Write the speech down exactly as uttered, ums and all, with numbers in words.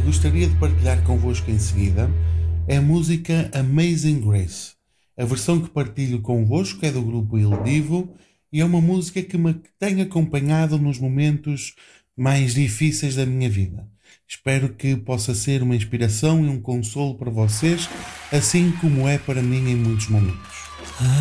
gostaria de partilhar convosco em seguida é a música Amazing Grace. A versão que partilho convosco é do grupo Il Divo e é uma música que me tem acompanhado nos momentos mais difíceis da minha vida. Espero que possa ser uma inspiração e um consolo para vocês, assim como é para mim em muitos momentos.